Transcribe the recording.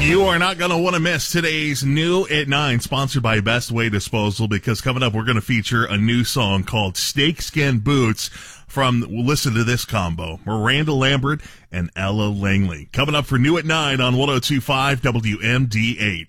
You are not going to want to miss today's New at 9, sponsored by Best Way Disposal, because coming up, we're going to feature a new song called Snakeskin Boots from, listen to this combo, Miranda Lambert and Ella Langley. Coming up for New at 9 on 102.5 WMDH.